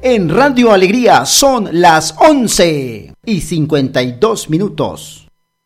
En Radio Alegría son las 11:52.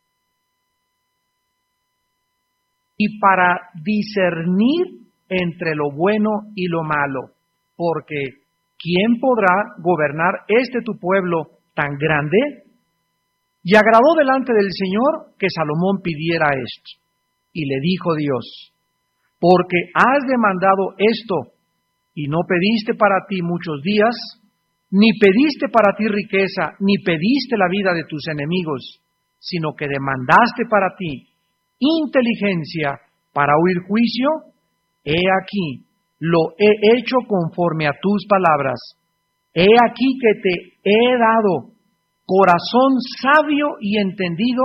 Y para discernir entre lo bueno y lo malo, porque ¿quién podrá gobernar tu pueblo tan grande? Y agradó delante del Señor que Salomón pidiera esto. Y le dijo Dios: porque has demandado esto, y no pediste para ti muchos días, ni pediste para ti riqueza, ni pediste la vida de tus enemigos, sino que demandaste para ti inteligencia para oír juicio, he aquí, lo he hecho conforme a tus palabras. He aquí que te he dado corazón sabio y entendido,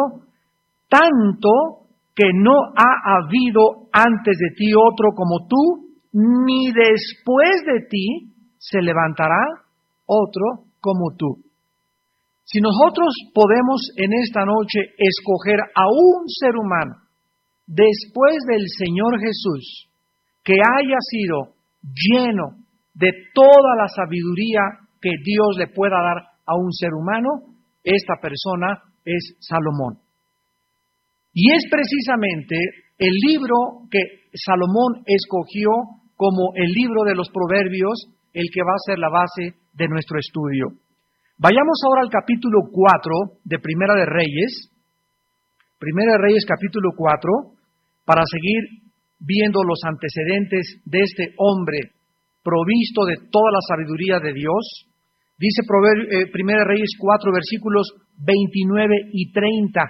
tanto que no ha habido antes de ti otro como tú, ni después de ti se levantará otro como tú. Si nosotros podemos en esta noche escoger a un ser humano después del Señor Jesús que haya sido lleno de toda la sabiduría que Dios le pueda dar a un ser humano, esta persona es Salomón. Y es precisamente el libro que Salomón escogió como el libro de los Proverbios el que va a ser la base de nuestro estudio. Vayamos ahora al capítulo 4 de Primera de Reyes. Primera de Reyes capítulo 4, para seguir viendo los antecedentes de este hombre provisto de toda la sabiduría de Dios. Dice Primera de Reyes 4, versículos 29 y 30.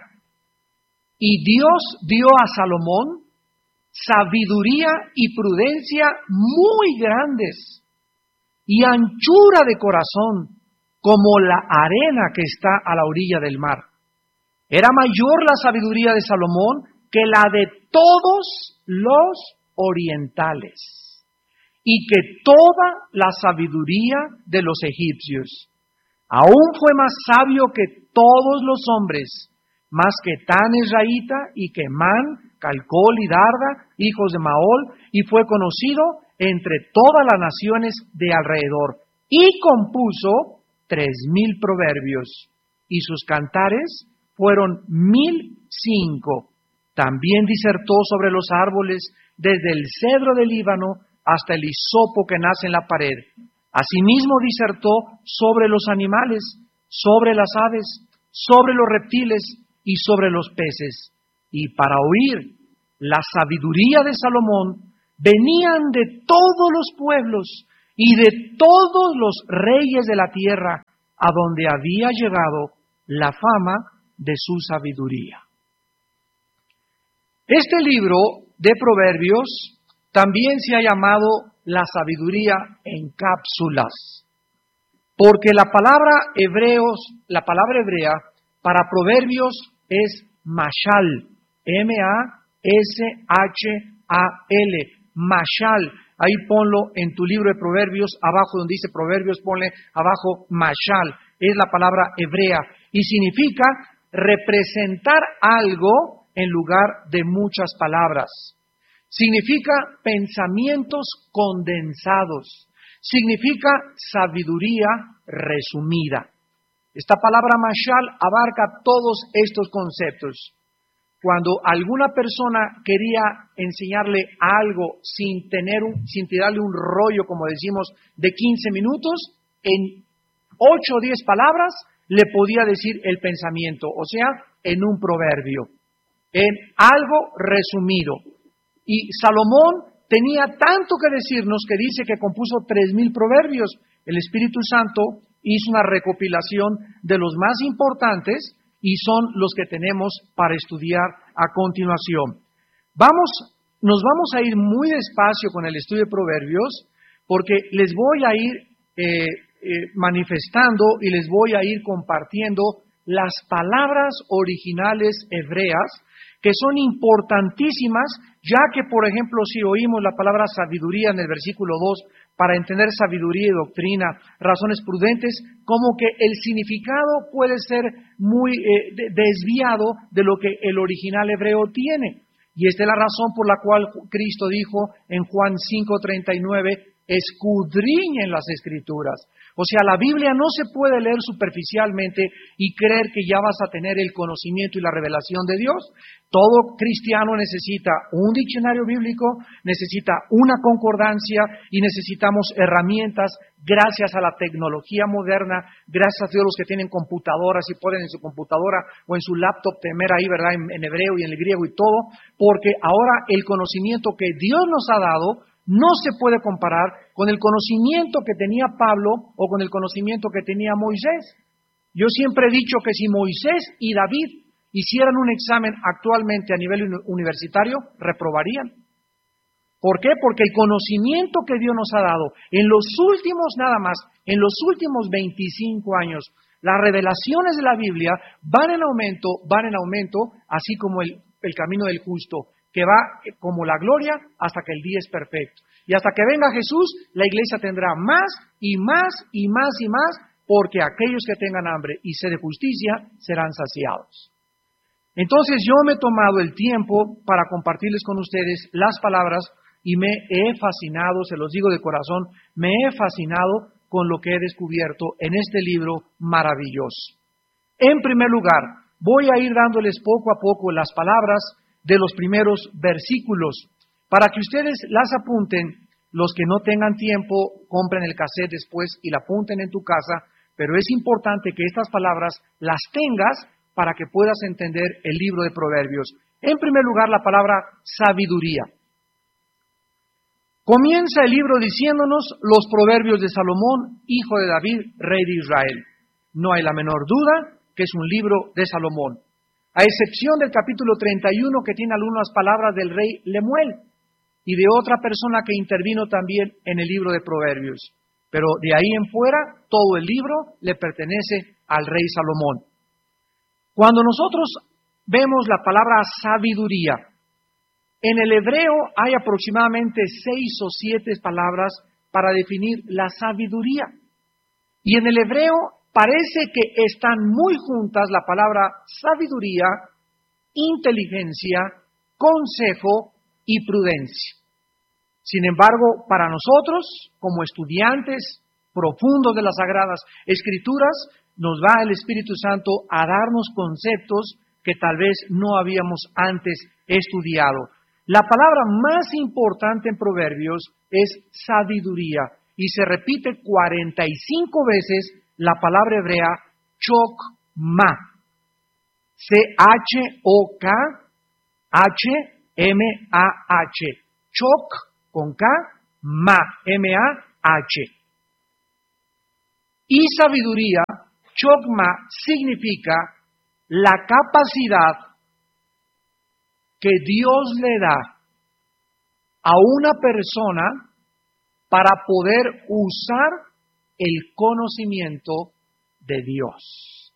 Y Dios dio a Salomón sabiduría y prudencia muy grandes, y anchura de corazón como la arena que está a la orilla del mar. Era mayor la sabiduría de Salomón que la de todos los orientales, y que toda la sabiduría de los egipcios. Aún fue más sabio que todos los hombres, más que Tan Esraíta y que Man, Calcol y Darda, hijos de Mahol, y fue conocido entre todas las naciones de alrededor. Y compuso 3,000 proverbios, y sus cantares fueron 1,005. También disertó sobre los árboles, desde el cedro del Líbano hasta el hisopo que nace en la pared. Asimismo disertó sobre los animales, sobre las aves, sobre los reptiles y sobre los peces. Y para oír la sabiduría de Salomón venían de todos los pueblos y de todos los reyes de la tierra, a donde había llegado la fama de su sabiduría. Este libro de Proverbios también se ha llamado la sabiduría en cápsulas, porque la palabra hebrea para Proverbios es mashal, M-A-S-H-A-L, mashal. Ahí ponlo en tu libro de Proverbios, abajo donde dice Proverbios, ponle abajo mashal. Es la palabra hebrea y significa representar algo en lugar de muchas palabras. Significa pensamientos condensados. Significa sabiduría resumida. Esta palabra mashal abarca todos estos conceptos. Cuando alguna persona quería enseñarle algo sin tirarle un rollo, como decimos, de 15 minutos, en 8 o 10 palabras le podía decir el pensamiento, o sea, en un proverbio, en algo resumido. Y Salomón tenía tanto que decirnos que dice que compuso 3,000 proverbios. El Espíritu Santo hizo una recopilación de los más importantes y son los que tenemos para estudiar a continuación. Nos vamos a ir muy despacio con el estudio de Proverbios, porque les voy a ir manifestando y les voy a ir compartiendo las palabras originales hebreas, que son importantísimas, ya que, por ejemplo, si oímos la palabra sabiduría en el versículo 2, para entender sabiduría y doctrina, razones prudentes, como que el significado puede ser muy desviado de lo que el original hebreo tiene. Y esta es la razón por la cual Cristo dijo en Juan 5:39, escudriñen las Escrituras. O sea, la Biblia no se puede leer superficialmente y creer que ya vas a tener el conocimiento y la revelación de Dios. Todo cristiano necesita un diccionario bíblico, necesita una concordancia y necesitamos herramientas gracias a la tecnología moderna, gracias a Dios los que tienen computadoras y pueden en su computadora o en su laptop tener ahí, ¿verdad?, en hebreo y en el griego y todo, porque ahora el conocimiento que Dios nos ha dado no se puede comparar con el conocimiento que tenía Pablo o con el conocimiento que tenía Moisés. Yo siempre he dicho que si Moisés y David hicieran un examen actualmente a nivel universitario, reprobarían. ¿Por qué? Porque el conocimiento que Dios nos ha dado en los últimos, nada más, en los últimos 25 años, las revelaciones de la Biblia van en aumento, así como el camino del justo, que va como la gloria hasta que el día es perfecto. Y hasta que venga Jesús, la iglesia tendrá más y más y más y más, porque aquellos que tengan hambre y sed de justicia serán saciados. Entonces yo me he tomado el tiempo para compartirles con ustedes las palabras y me he fascinado, se los digo de corazón, me he fascinado con lo que he descubierto en este libro maravilloso. En primer lugar, voy a ir dándoles poco a poco las palabras de los primeros versículos, para que ustedes las apunten. Los que no tengan tiempo, compren el cassette después y la apunten en tu casa, pero es importante que estas palabras las tengas para que puedas entender el libro de Proverbios. En primer lugar, la palabra sabiduría. Comienza el libro diciéndonos los proverbios de Salomón, hijo de David, rey de Israel. No hay la menor duda que es un libro de Salomón, a excepción del capítulo 31 que tiene algunas palabras del rey Lemuel y de otra persona que intervino también en el libro de Proverbios. Pero de ahí en fuera, todo el libro le pertenece al rey Salomón. Cuando nosotros vemos la palabra sabiduría, en el hebreo hay aproximadamente 6 o 7 palabras para definir la sabiduría. Y en el hebreo parece que están muy juntas la palabra sabiduría, inteligencia, consejo y prudencia. Sin embargo, para nosotros, como estudiantes profundos de las Sagradas Escrituras, nos va el Espíritu Santo a darnos conceptos que tal vez no habíamos antes estudiado. La palabra más importante en Proverbios es sabiduría y se repite 45 veces la palabra hebrea chokma. C-H-O-K H-M-A-H. Chok con K, ma, M-A-H. Y sabiduría, chokma, significa la capacidad que Dios le da a una persona para poder usar el conocimiento de Dios.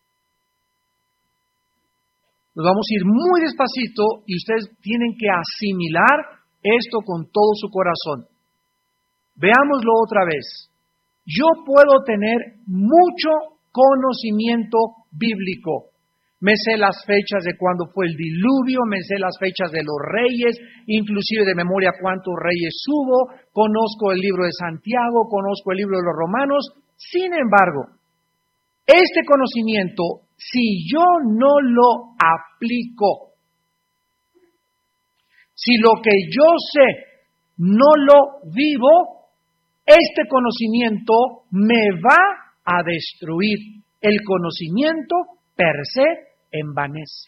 Nos vamos a ir muy despacito y ustedes tienen que asimilar esto con todo su corazón. Veámoslo otra vez. Yo puedo tener mucho conocimiento bíblico. Me sé las fechas de cuándo fue el diluvio, me sé las fechas de los reyes, inclusive de memoria cuántos reyes hubo, conozco el libro de Santiago, conozco el libro de los Romanos. Sin embargo, este conocimiento, si yo no lo aplico, si lo que yo sé no lo vivo, este conocimiento me va a destruir. El conocimiento per se envanece.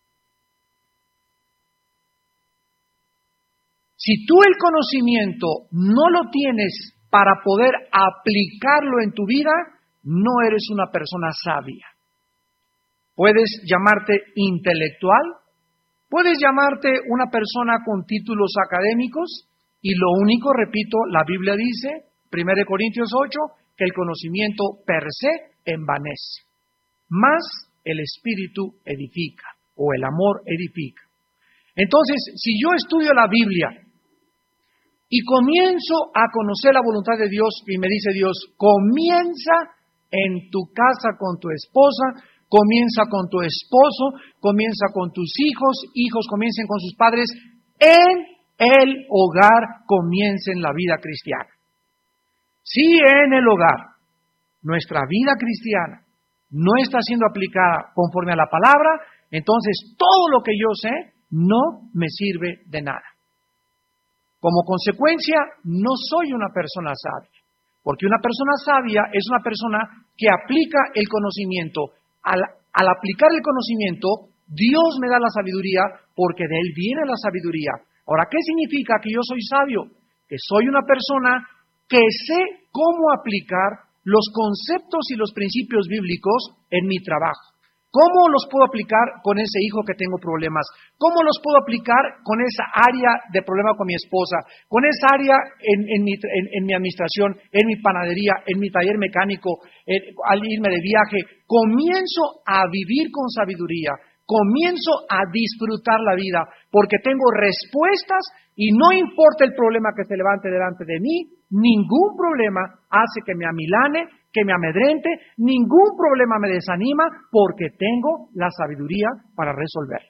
Si tú el conocimiento no lo tienes para poder aplicarlo en tu vida, no eres una persona sabia. Puedes llamarte intelectual, puedes llamarte una persona con títulos académicos, y lo único, repito, la Biblia dice, 1 Corintios 8, que el conocimiento per se envanece. Mas el Espíritu edifica, o el amor edifica. Entonces, si yo estudio la Biblia y comienzo a conocer la voluntad de Dios, y me dice Dios, comienza en tu casa con tu esposa, comienza con tu esposo, comienza con tus hijos, hijos comiencen con sus padres, en el hogar comiencen la vida cristiana. Si en el hogar nuestra vida cristiana no está siendo aplicada conforme a la palabra, entonces todo lo que yo sé no me sirve de nada. Como consecuencia, no soy una persona sabia, porque una persona sabia es una persona que aplica el conocimiento. Al aplicar el conocimiento, Dios me da la sabiduría porque de Él viene la sabiduría. Ahora, ¿qué significa que yo soy sabio? Que soy una persona que sé cómo aplicar los conceptos y los principios bíblicos en mi trabajo. ¿Cómo los puedo aplicar con ese hijo que tengo problemas? ¿Cómo los puedo aplicar con esa área de problema con mi esposa? Con esa área en mi administración, en mi panadería, en mi taller mecánico, al irme de viaje. Comienzo a vivir con sabiduría. Comienzo a disfrutar la vida porque tengo respuestas y no importa el problema que se levante delante de mí, ningún problema hace que me amilane, que me amedrente, ningún problema me desanima porque tengo la sabiduría para resolverlo.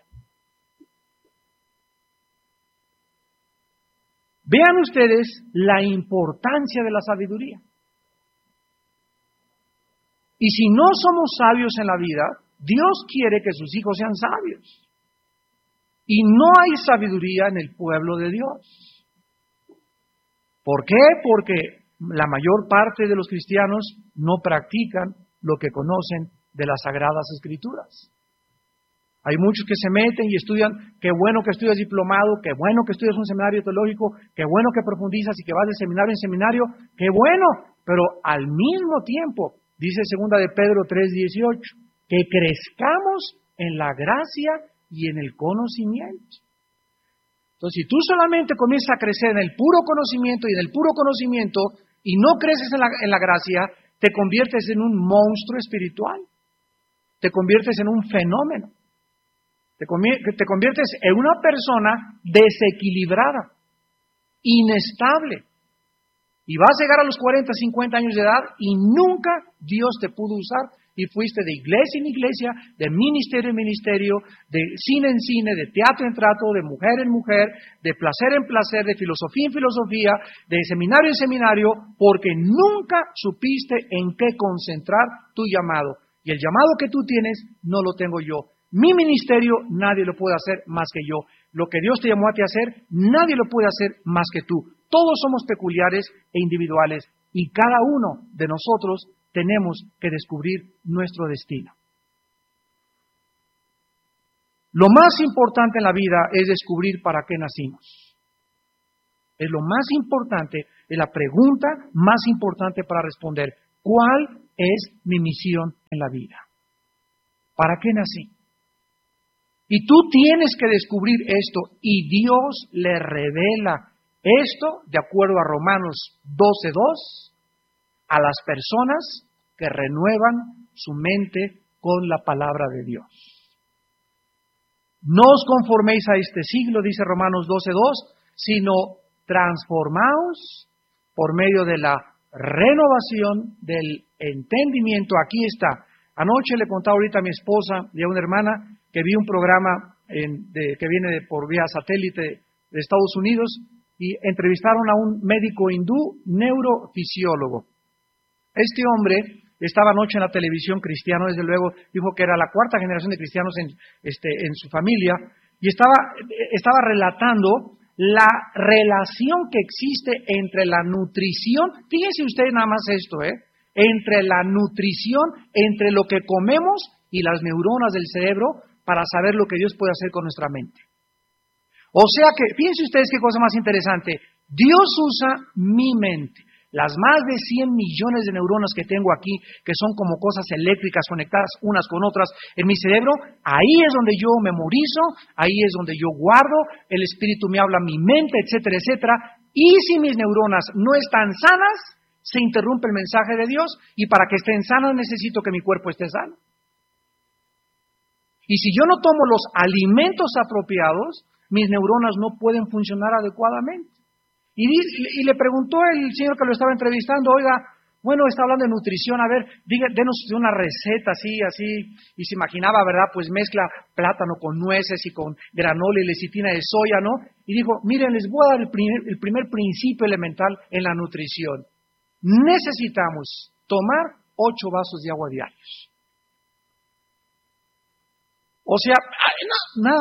Vean ustedes la importancia de la sabiduría. Y si no somos sabios en la vida, Dios quiere que sus hijos sean sabios. Y no hay sabiduría en el pueblo de Dios. ¿Por qué? Porque la mayor parte de los cristianos no practican lo que conocen de las Sagradas Escrituras. Hay muchos que se meten y estudian, qué bueno que estudias diplomado, qué bueno que estudias un seminario teológico, qué bueno que profundizas y que vas de seminario en seminario, qué bueno, pero al mismo tiempo, dice 2 de Pedro 3:18, que crezcamos en la gracia y en el conocimiento. Entonces, si tú solamente comienzas a crecer en el puro conocimiento y en el puro conocimiento y no creces en la gracia, te conviertes en un monstruo espiritual, te conviertes en un fenómeno, te conviertes en una persona desequilibrada, inestable. Y vas a llegar a los 40, 50 años de edad y nunca Dios te pudo usar. Y fuiste de iglesia en iglesia, de ministerio en ministerio, de cine en cine, de teatro en teatro, de mujer en mujer, de placer en placer, de filosofía en filosofía, de seminario en seminario, porque nunca supiste en qué concentrar tu llamado. Y el llamado que tú tienes no lo tengo yo. Mi ministerio nadie lo puede hacer más que yo. Lo que Dios te llamó a ti a hacer, nadie lo puede hacer más que tú. Todos somos peculiares e individuales y cada uno de nosotros tenemos que descubrir nuestro destino. Lo más importante en la vida es descubrir para qué nacimos. Es lo más importante, es la pregunta más importante para responder. ¿Cuál es mi misión en la vida? ¿Para qué nací? Y tú tienes que descubrir esto y Dios le revela esto, de acuerdo a Romanos 12:2, a las personas que renuevan su mente con la palabra de Dios. No os conforméis a este siglo, dice Romanos 12:2, sino transformaos por medio de la renovación del entendimiento. Aquí está. Anoche le contaba ahorita a mi esposa y a una hermana que vi un programa que viene por vía satélite de Estados Unidos y entrevistaron a un médico hindú neurofisiólogo. Este hombre estaba anoche en la televisión, cristiano desde luego, dijo que era la cuarta generación de cristianos en su familia, y estaba relatando la relación que existe entre la nutrición, fíjense ustedes nada más esto, entre la nutrición, entre lo que comemos y las neuronas del cerebro para saber lo que Dios puede hacer con nuestra mente. O sea que, fíjense ustedes qué cosa más interesante, Dios usa mi mente. Las más de 100 millones de neuronas que tengo aquí, que son como cosas eléctricas conectadas unas con otras en mi cerebro, ahí es donde yo memorizo, ahí es donde yo guardo, el Espíritu me habla a mi mente, etcétera, etcétera. Y si mis neuronas no están sanas, se interrumpe el mensaje de Dios, y para que estén sanas necesito que mi cuerpo esté sano. Y si yo no tomo los alimentos apropiados, mis neuronas no pueden funcionar adecuadamente. Y le preguntó el señor que lo estaba entrevistando, oiga, bueno, está hablando de nutrición, a ver, denos una receta así, y se imaginaba, ¿verdad? Pues mezcla plátano con nueces y con granola y lecitina de soya, ¿no? Y dijo, miren, les voy a dar el primer principio elemental en la nutrición. necesitamos tomar 8 vasos de agua diarios. O sea, nada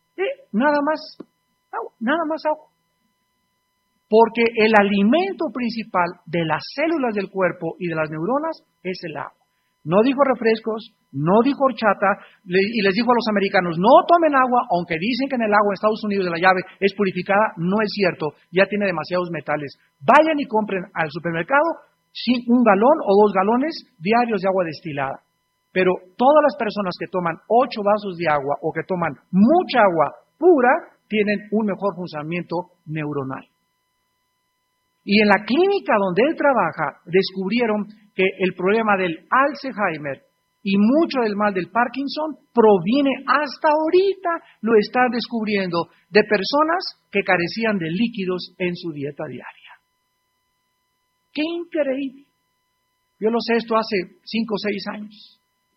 más agua. Porque el alimento principal de las células del cuerpo y de las neuronas es el agua. No dijo refrescos, no dijo horchata, y les dijo a los americanos, no tomen agua, aunque dicen que en el agua en Estados Unidos de la llave es purificada, no es cierto, ya tiene demasiados metales. Vayan y compren al supermercado 1 galón o 2 galones diarios de agua destilada. Pero todas las personas que toman 8 vasos de agua o que toman mucha agua pura, tienen un mejor funcionamiento neuronal. Y en la clínica donde él trabaja, descubrieron que el problema del Alzheimer y mucho del mal del Parkinson proviene hasta ahorita, lo están descubriendo, de personas que carecían de líquidos en su dieta diaria. ¡Qué increíble! Yo lo sé esto hace 5 o 6 años.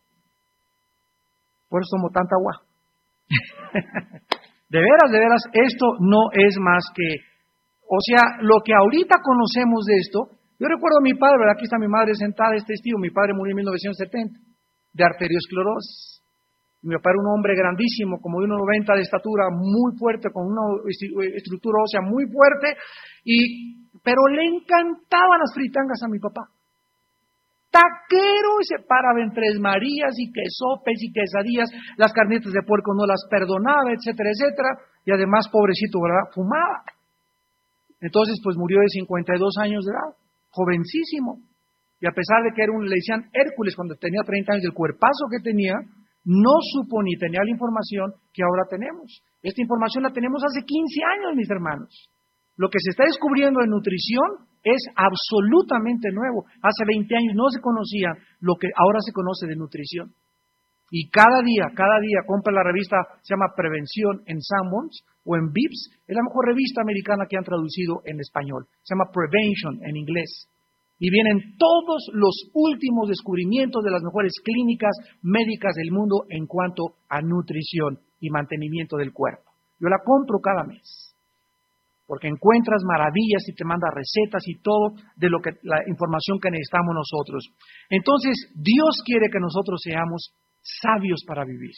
Por eso tomo tanta agua. De veras, esto no es más que, o sea, lo que ahorita conocemos de esto. Yo recuerdo a mi padre, ¿verdad? Aquí está mi madre sentada, es testigo. Mi padre murió en 1970 de arteriosclerosis. Mi papá era un hombre grandísimo, como de 1,90 de estatura, muy fuerte, con una estructura ósea muy fuerte, pero le encantaban las fritangas a mi papá. Taquero, y se paraba en Tres Marías y que sopes y quesadillas, las carnitas de puerco no las perdonaba, etcétera, etcétera, y además, pobrecito, ¿verdad? Fumaba. Entonces, pues murió de 52 años de edad, jovencísimo, y a pesar de que le decían Hércules cuando tenía 30 años, del cuerpazo que tenía, no supo ni tenía la información que ahora tenemos. Esta información la tenemos hace 15 años, mis hermanos. Lo que se está descubriendo en nutrición es absolutamente nuevo. Hace 20 años no se conocía lo que ahora se conoce de nutrición. Y cada día, compra la revista, se llama Prevención en Sanborns o en Vips, es la mejor revista americana que han traducido en español. Se llama Prevention en inglés. Y vienen todos los últimos descubrimientos de las mejores clínicas médicas del mundo en cuanto a nutrición y mantenimiento del cuerpo. Yo la compro cada mes. Porque encuentras maravillas y te manda recetas y todo de la información que necesitamos nosotros. Entonces, Dios quiere que nosotros seamos sabios para vivir.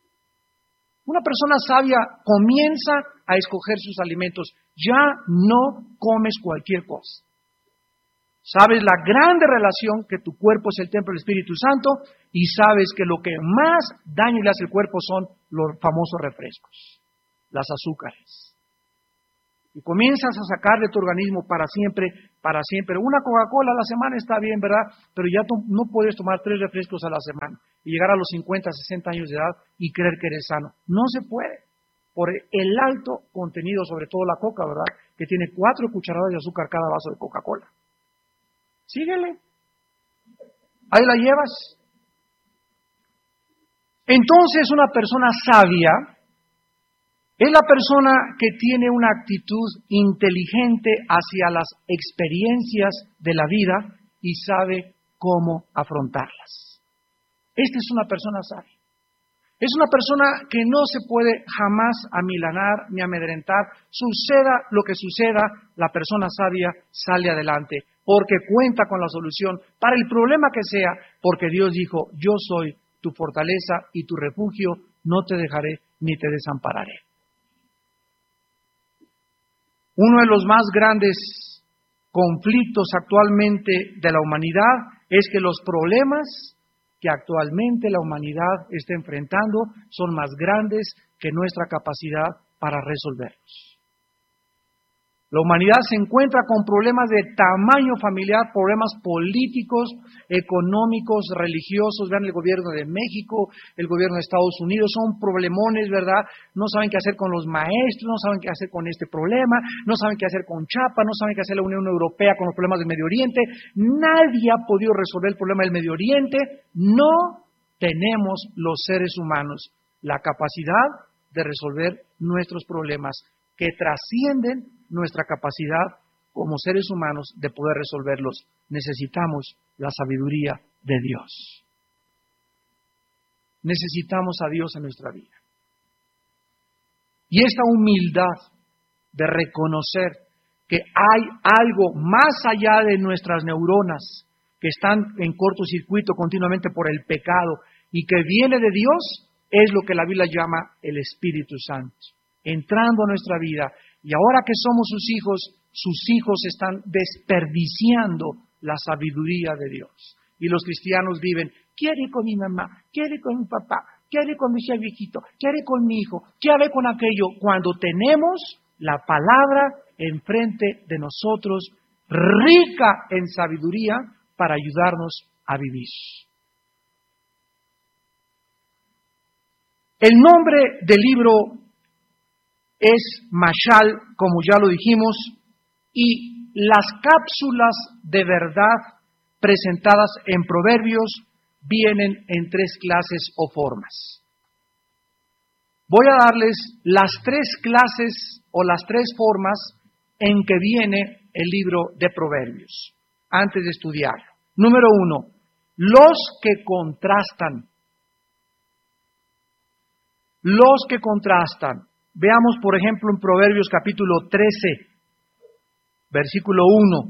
Una persona sabia comienza a escoger sus alimentos. Ya no comes cualquier cosa. Sabes la grande relación que tu cuerpo es el templo del Espíritu Santo y sabes que lo que más daño le hace al cuerpo son los famosos refrescos, las azúcares. Y comienzas a sacar de tu organismo para siempre. Una Coca-Cola a la semana está bien, ¿verdad? Pero ya no puedes tomar 3 refrescos a la semana y llegar a los 50, 60 años de edad y creer que eres sano. No se puede. Por el alto contenido, sobre todo la coca, ¿verdad? Que tiene 4 cucharadas de azúcar cada vaso de Coca-Cola. Síguele. Ahí la llevas. Entonces, una persona sabia es la persona que tiene una actitud inteligente hacia las experiencias de la vida y sabe cómo afrontarlas. Esta es una persona sabia. Es una persona que no se puede jamás amilanar ni amedrentar. Suceda lo que suceda, la persona sabia sale adelante porque cuenta con la solución para el problema que sea, porque Dios dijo, yo soy tu fortaleza y tu refugio, no te dejaré ni te desampararé. Uno de los más grandes conflictos actualmente de la humanidad es que los problemas que actualmente la humanidad está enfrentando son más grandes que nuestra capacidad para resolverlos. La humanidad se encuentra con problemas de tamaño familiar, problemas políticos, económicos, religiosos. Vean el gobierno de México, el gobierno de Estados Unidos, son problemones, ¿verdad? No saben qué hacer con los maestros, no saben qué hacer con este problema, no saben qué hacer con Chiapas, no saben qué hacer la Unión Europea con los problemas del Medio Oriente. Nadie ha podido resolver el problema del Medio Oriente. No tenemos los seres humanos la capacidad de resolver nuestros problemas que trascienden nuestra capacidad como seres humanos de poder resolverlos. Necesitamos la sabiduría de Dios. Necesitamos a Dios en nuestra vida. Y esta humildad de reconocer que hay algo más allá de nuestras neuronas que están en cortocircuito continuamente por el pecado y que viene de Dios, es lo que la Biblia llama el Espíritu Santo, entrando a nuestra vida. Y ahora que somos sus hijos están desperdiciando la sabiduría de Dios. Y los cristianos viven, quiero ir con mi mamá, quiero ir con mi papá, quiero ir con mi viejito, quiero ir con mi hijo, quiero ir con aquello, cuando tenemos la palabra enfrente de nosotros, rica en sabiduría para ayudarnos a vivir. El nombre del libro es Mashal, como ya lo dijimos, y las cápsulas de verdad presentadas en Proverbios vienen en 3 clases o formas. Voy a darles las 3 clases o las 3 formas en que viene el libro de Proverbios, antes de estudiarlo. Número 1, los que contrastan. Los que contrastan. Veamos, por ejemplo, en Proverbios capítulo 13, versículo 1.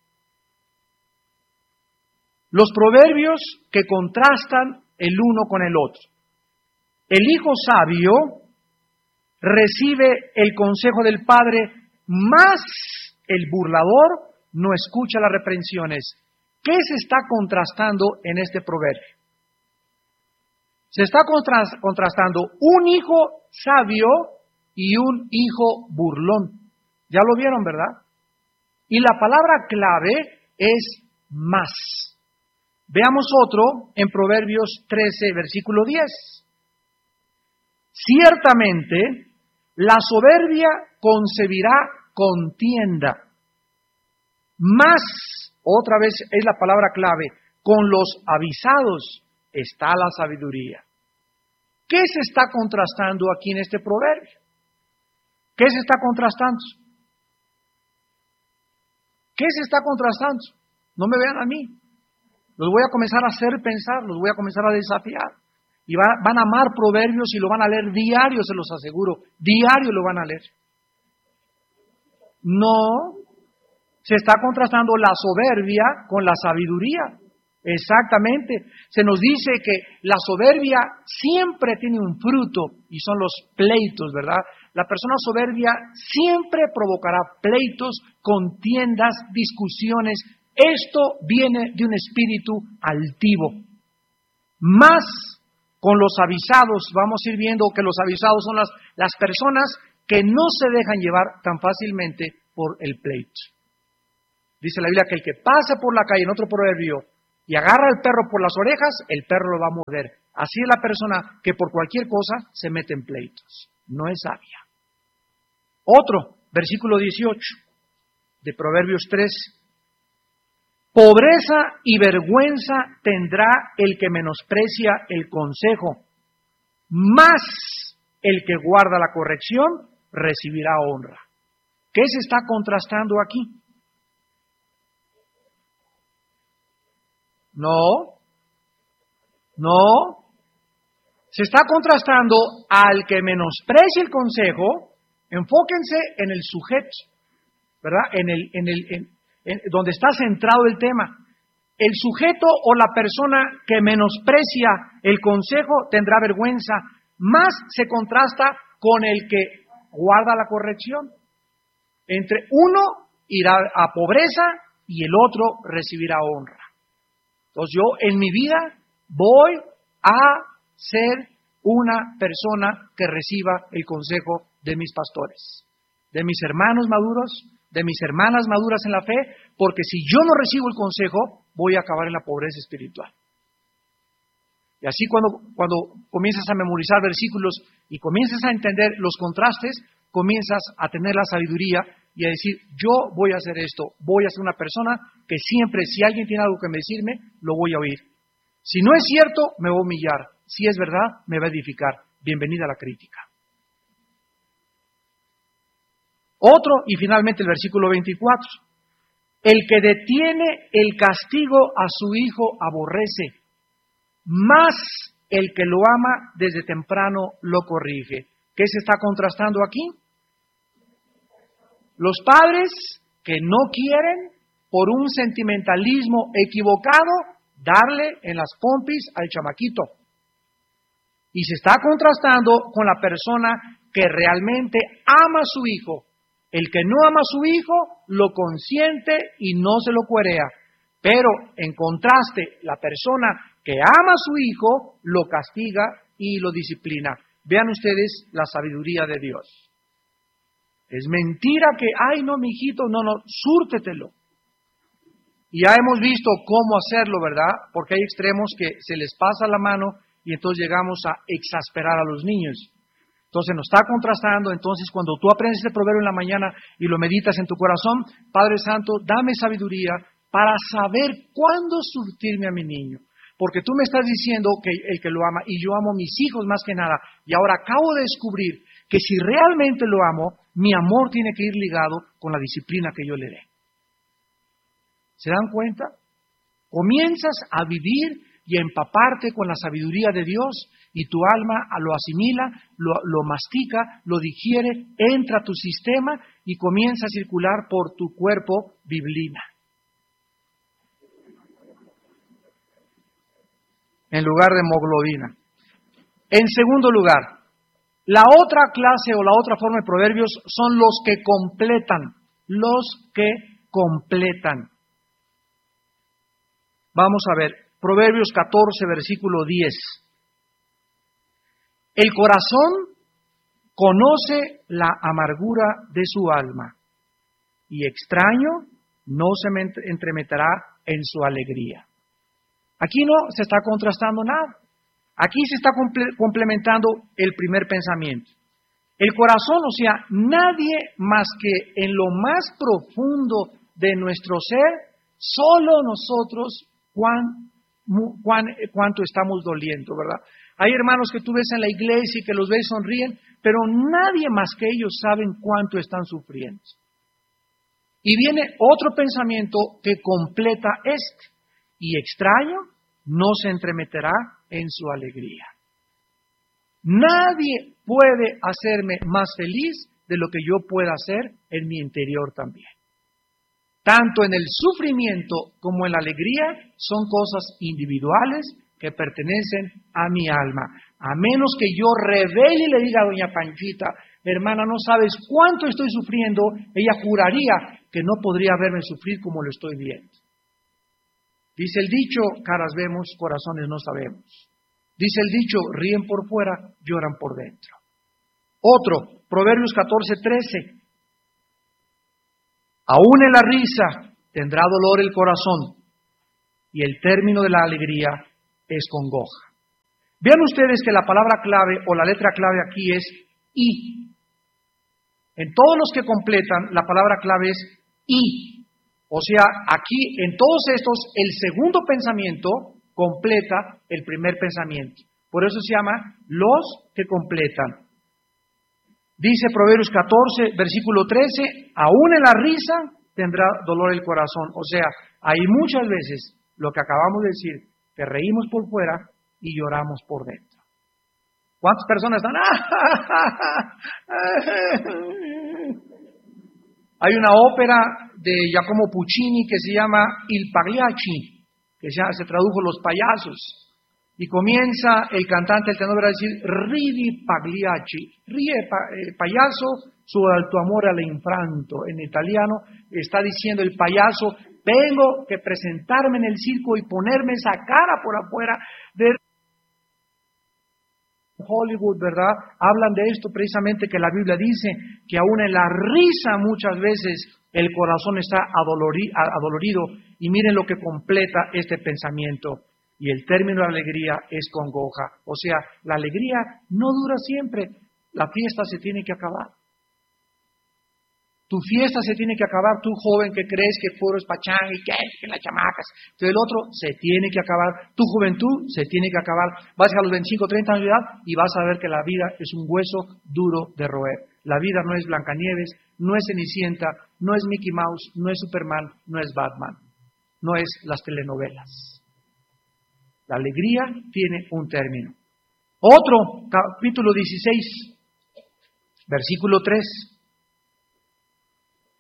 Los proverbios que contrastan el uno con el otro. El hijo sabio recibe el consejo del padre, mas el burlador no escucha las reprensiones. ¿Qué se está contrastando en este proverbio? Se está contrastando un hijo sabio y un hijo burlón. Ya lo vieron, ¿verdad? Y la palabra clave es más. Veamos otro en Proverbios 13, versículo 10. Ciertamente, la soberbia concebirá contienda. Más, otra vez es la palabra clave, con los avisados está la sabiduría. ¿Qué se está contrastando aquí en este proverbio? ¿Qué se está contrastando? ¿Qué se está contrastando? No me vean a mí. Los voy a comenzar a hacer pensar, los voy a comenzar a desafiar. Y van a amar Proverbios y lo van a leer diario, se los aseguro. Diario lo van a leer. No, se está contrastando la soberbia con la sabiduría. Exactamente. Se nos dice que la soberbia siempre tiene un fruto y son los pleitos, ¿verdad? La persona soberbia siempre provocará pleitos, contiendas, discusiones. Esto viene de un espíritu altivo. Más con los avisados, vamos a ir viendo que los avisados son las personas que no se dejan llevar tan fácilmente por el pleito. Dice la Biblia que el que pase por la calle en otro proverbio y agarra al perro por las orejas, el perro lo va a morder. Así es la persona que por cualquier cosa se mete en pleitos. No es sabia. Otro, versículo 18 de Proverbios 3. Pobreza y vergüenza tendrá el que menosprecia el consejo, mas el que guarda la corrección recibirá honra. ¿Qué se está contrastando aquí? No. Se está contrastando al que menosprecia el consejo. Enfóquense en el sujeto, ¿verdad? Donde está centrado el tema. El sujeto o la persona que menosprecia el consejo tendrá vergüenza, más se contrasta con el que guarda la corrección. Entre uno irá a pobreza y el otro recibirá honra. Entonces yo en mi vida voy a ser una persona que reciba el consejo de mis pastores, de mis hermanos maduros, de mis hermanas maduras en la fe, porque si yo no recibo el consejo, voy a acabar en la pobreza espiritual. Y así cuando comienzas a memorizar versículos y comienzas a entender los contrastes, comienzas a tener la sabiduría y a decir, yo voy a hacer esto, voy a ser una persona que siempre, si alguien tiene algo que me decirme, lo voy a oír. Si no es cierto, me voy a humillar. Si es verdad, me va a edificar. Bienvenida a la crítica. Otro, y finalmente el versículo 24. El que detiene el castigo a su hijo aborrece, mas el que lo ama desde temprano lo corrige. ¿Qué se está contrastando aquí? Los padres que no quieren, por un sentimentalismo equivocado, darle en las pompis al chamaquito. Y se está contrastando con la persona que realmente ama a su hijo. El que no ama a su hijo, lo consiente y no se lo cuerea. Pero, en contraste, la persona que ama a su hijo, lo castiga y lo disciplina. Vean ustedes la sabiduría de Dios. Es mentira que, ay no, mijito, no, súrtetelo. Y ya hemos visto cómo hacerlo, ¿verdad? Porque hay extremos que se les pasa la mano y entonces llegamos a exasperar a los niños. Entonces nos está contrastando. Entonces cuando tú aprendes este proverbio en la mañana y lo meditas en tu corazón, Padre Santo, dame sabiduría para saber cuándo surtirme a mi niño. Porque tú me estás diciendo que el que lo ama, y yo amo a mis hijos más que nada, y ahora acabo de descubrir que si realmente lo amo, mi amor tiene que ir ligado con la disciplina que yo le dé. ¿Se dan cuenta? Comienzas a vivir y a empaparte con la sabiduría de Dios y tu alma lo asimila, lo mastica, lo digiere, entra a tu sistema y comienza a circular por tu cuerpo biblina. En lugar de hemoglobina. En segundo lugar, la otra clase o la otra forma de proverbios son los que completan. Los que completan. Vamos a ver, Proverbios 14, versículo 10. El corazón conoce la amargura de su alma, y extraño no se entremeterá en su alegría. Aquí no se está contrastando nada. Aquí se está complementando el primer pensamiento. El corazón, o sea, nadie más que en lo más profundo de nuestro ser, solo nosotros cuánto estamos doliendo, ¿verdad? Hay hermanos que tú ves en la iglesia y que los ves sonríen, pero nadie más que ellos saben cuánto están sufriendo. Y viene otro pensamiento que completa este. Y extraño no se entremeterá en su alegría. Nadie puede hacerme más feliz de lo que yo pueda hacer en mi interior también. Tanto en el sufrimiento como en la alegría son cosas individuales que pertenecen a mi alma. A menos que yo revele y le diga a doña Panchita, hermana, no sabes cuánto estoy sufriendo, ella juraría que no podría verme sufrir como lo estoy viendo. Dice el dicho, caras vemos, corazones no sabemos. Dice el dicho, ríen por fuera, lloran por dentro. Otro, Proverbios 14:13. Aún en la risa tendrá dolor el corazón, y el término de la alegría es congoja. Vean ustedes que la palabra clave o la letra clave aquí es y. En todos los que completan, la palabra clave es y. O sea, aquí en todos estos, el segundo pensamiento completa el primer pensamiento. Por eso se llama los que completan. Dice Proverbios 14, versículo 13, aún en la risa tendrá dolor el corazón. O sea, hay muchas veces lo que acabamos de decir, que reímos por fuera y lloramos por dentro. ¿Cuántas personas están? Hay una ópera de Giacomo Puccini que se llama Il Pagliacci, que se tradujo Los Payasos. Y comienza el cantante, el tenor, a decir, ridi Pagliacci, ríe payaso, sobre tu amor al infranto. En italiano está diciendo el payaso, tengo que presentarme en el circo y ponerme esa cara por afuera de Hollywood, ¿verdad? Hablan de esto precisamente, que la Biblia dice que aún en la risa muchas veces el corazón está adolorido, y miren lo que completa este pensamiento. Y el término de alegría es congoja. O sea, la alegría no dura siempre. La fiesta se tiene que acabar. Tu fiesta se tiene que acabar. Tú, joven, que crees que puro es pachán y que las chamacas. Entonces el otro se tiene que acabar. Tu juventud se tiene que acabar. Vas a los 25, 30 años de edad y vas a ver que la vida es un hueso duro de roer. La vida no es Blancanieves, no es Cenicienta, no es Mickey Mouse, no es Superman, no es Batman. No es las telenovelas. La alegría tiene un término. Otro, capítulo 16, versículo 3.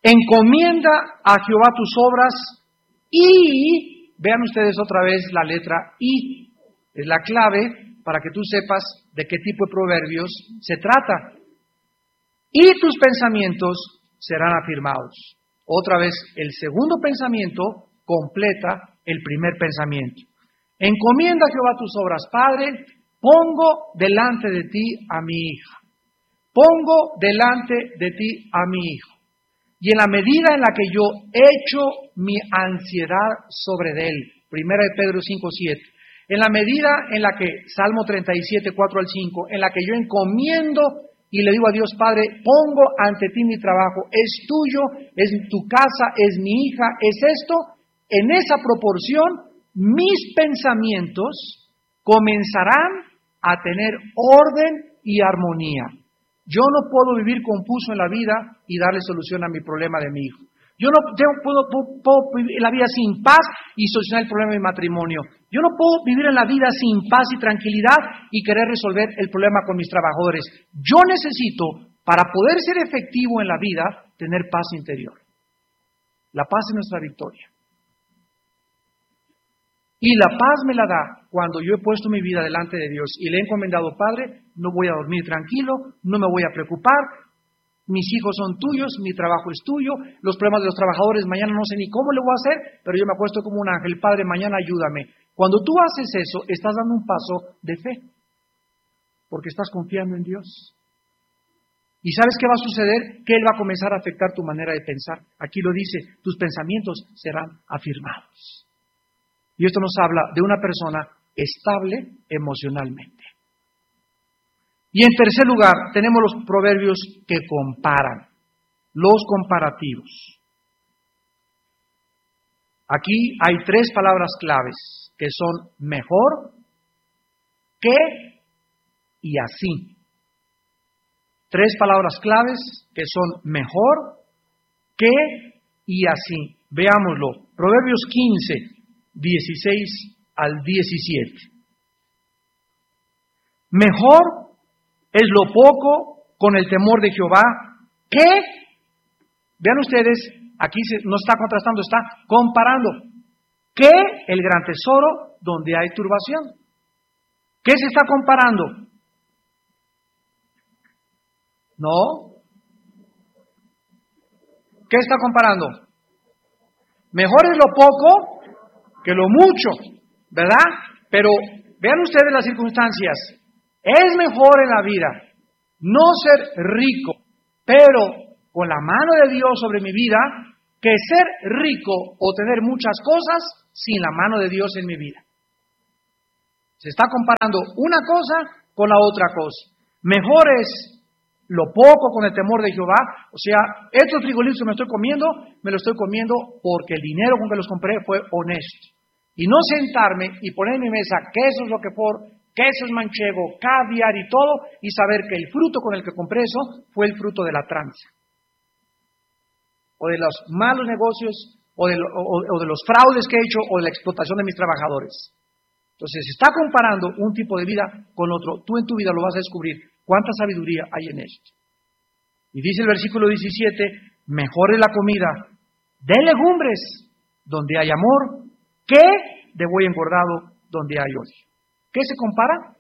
Encomienda a Jehová tus obras y, vean ustedes otra vez la letra I, es la clave para que tú sepas de qué tipo de proverbios se trata. Y tus pensamientos serán afirmados. Otra vez, el segundo pensamiento completa el primer pensamiento. Encomienda a Jehová tus obras, Padre, pongo delante de ti a mi hija. Pongo delante de ti a mi hijo. Y en la medida en la que yo echo mi ansiedad sobre él, 1 Pedro 5:7, en la medida en la que, Salmo 37, 4 al 5, en la que yo encomiendo y le digo a Dios, Padre, pongo ante ti mi trabajo, es tuyo, es tu casa, es mi hija, es esto, en esa proporción, mis pensamientos comenzarán a tener orden y armonía. Yo no puedo vivir confuso en la vida y darle solución a mi problema de mi hijo. Yo no puedo vivir en la vida sin paz y solucionar el problema de mi matrimonio. Yo no puedo vivir en la vida sin paz y tranquilidad y querer resolver el problema con mis trabajadores. Yo necesito, para poder ser efectivo en la vida, tener paz interior. La paz es nuestra victoria. Y la paz me la da cuando yo he puesto mi vida delante de Dios y le he encomendado, Padre, no voy a dormir tranquilo, no me voy a preocupar, mis hijos son tuyos, mi trabajo es tuyo, los problemas de los trabajadores mañana no sé ni cómo le voy a hacer, pero yo me acuesto como un ángel, Padre, mañana ayúdame. Cuando tú haces eso, estás dando un paso de fe, porque estás confiando en Dios. ¿Y sabes qué va a suceder? Que Él va a comenzar a afectar tu manera de pensar. Aquí lo dice, tus pensamientos serán afirmados. Y esto nos habla de una persona estable emocionalmente. Y en tercer lugar, tenemos los proverbios que comparan, los comparativos. Aquí hay tres palabras claves que son mejor, que y así. Tres palabras claves que son mejor, que y así. Veámoslo. Proverbios 15, 16 al 17. Mejor es lo poco con el temor de Jehová, que, vean ustedes, aquí no está contrastando, está comparando, que el gran tesoro donde hay turbación. ¿Qué se está comparando? ¿No? ¿Qué está comparando? Mejor es lo poco que lo mucho, ¿verdad? Pero vean ustedes las circunstancias. Es mejor en la vida no ser rico, pero con la mano de Dios sobre mi vida, que ser rico o tener muchas cosas sin la mano de Dios en mi vida. Se está comparando una cosa con la otra cosa. Mejor es lo poco con el temor de Jehová. O sea, estos frijolitos que me lo estoy comiendo porque el dinero con que los compré fue honesto. Y no sentarme y poner en mi mesa quesos Roquefort, quesos manchego, caviar y todo, y saber que el fruto con el que compré eso fue el fruto de la tranza, o de los malos negocios, o de los fraudes que he hecho, o de la explotación de mis trabajadores. Entonces, se está comparando un tipo de vida con otro. Tú en tu vida lo vas a descubrir. ¿Cuánta sabiduría hay en esto? Y dice el versículo 17, mejor es la comida de legumbres donde hay amor, que de buey engordado donde hay odio. ¿Qué se compara?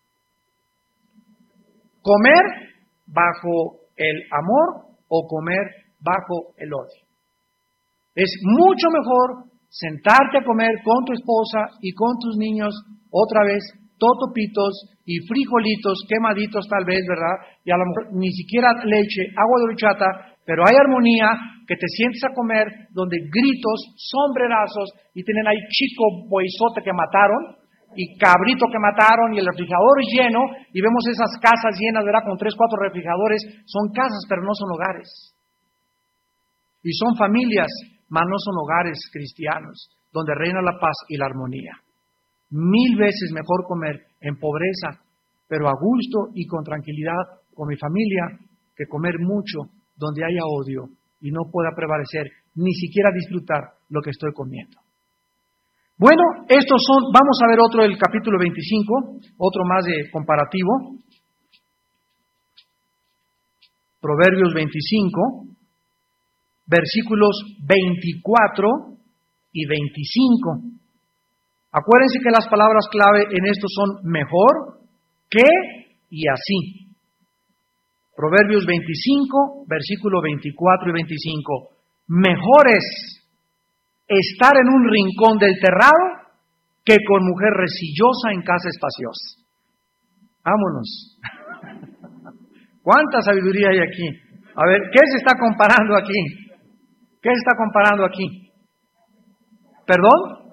Comer bajo el amor o comer bajo el odio. Es mucho mejor sentarte a comer con tu esposa y con tus niños, otra vez, totopitos y frijolitos quemaditos tal vez, ¿verdad? Y a lo mejor ni siquiera leche, agua de horchata, pero hay armonía, que te sientes a comer donde gritos, sombrerazos, y tienen ahí chico boizote que mataron, y cabrito que mataron, y el refrigerador lleno, y vemos esas casas llenas, ¿verdad? Con 3, 4 refrigeradores. Son casas, pero no son hogares. Y son familias, mas no son hogares cristianos, donde reina la paz y la armonía. 1000 veces mejor comer en pobreza, pero a gusto y con tranquilidad con mi familia, que comer mucho donde haya odio y no pueda prevalecer, ni siquiera disfrutar lo que estoy comiendo. Bueno, estos son, vamos a ver otro del capítulo 25, otro más de comparativo. Proverbios 25, versículos 24 y 25. Acuérdense que las palabras clave en esto son mejor, que y así. Proverbios 25, versículo 24 y 25. Mejor es estar en un rincón del terrado que con mujer resillosa en casa espaciosa. Vámonos. ¿Cuánta sabiduría hay aquí? A ver, ¿qué se está comparando aquí? ¿Qué se está comparando aquí? ¿Perdón?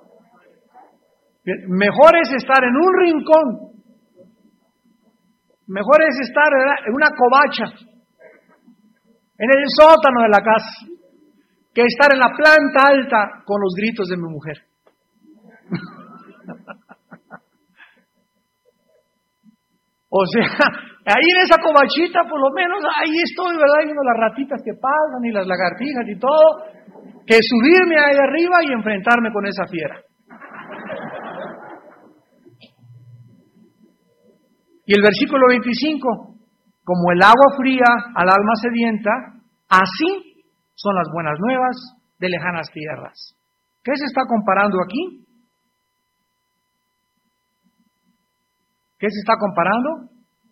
Mejor es estar en un rincón. Mejor es estar en una covacha, en el sótano de la casa, que estar en la planta alta con los gritos de mi mujer. O sea, ahí en esa covachita, por lo menos, ahí estoy, ¿verdad? Viendo las ratitas que pasan y las lagartijas y todo, que subirme ahí arriba y enfrentarme con esa fiera. Y el versículo 25, como el agua fría al alma sedienta, así son las buenas nuevas de lejanas tierras. ¿Qué se está comparando aquí? ¿Qué se está comparando?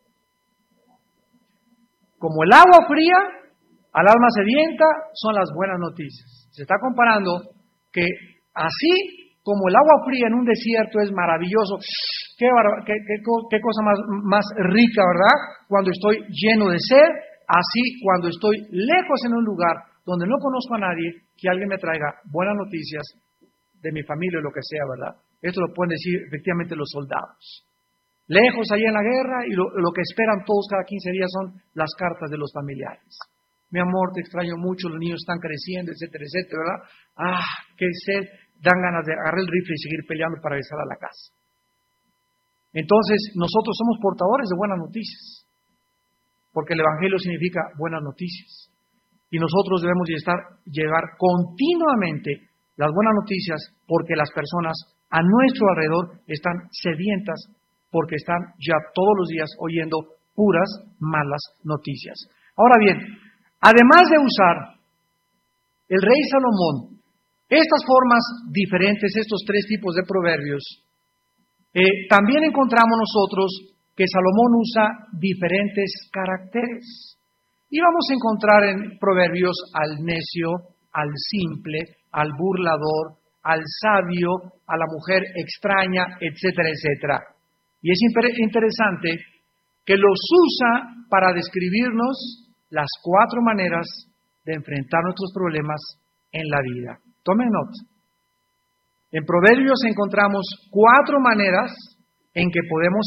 Como el agua fría al alma sedienta son las buenas noticias. Se está comparando que así como el agua fría en un desierto es maravilloso, qué cosa más rica, ¿verdad? Cuando estoy lleno de sed, así cuando estoy lejos en un lugar donde no conozco a nadie, que alguien me traiga buenas noticias de mi familia o lo que sea, ¿verdad? Esto lo pueden decir efectivamente los soldados. Lejos allá en la guerra y lo que esperan todos cada 15 días son las cartas de los familiares. Mi amor, te extraño mucho, los niños están creciendo, etcétera, etcétera, ¿verdad? Qué sed, dan ganas de agarrar el rifle y seguir peleando para regresar a la casa. Entonces, nosotros somos portadores de buenas noticias, porque el Evangelio significa buenas noticias. Y nosotros debemos llevar continuamente las buenas noticias, porque las personas a nuestro alrededor están sedientas, porque están ya todos los días oyendo puras malas noticias. Ahora bien, además de usar el rey Salomón estas formas diferentes, estos tres tipos de proverbios, también encontramos nosotros que Salomón usa diferentes caracteres. Y vamos a encontrar en proverbios al necio, al simple, al burlador, al sabio, a la mujer extraña, etcétera, etcétera. Y es interesante que los usa para describirnos las 4 maneras de enfrentar nuestros problemas en la vida. Tomen nota. En Proverbios encontramos 4 maneras en que podemos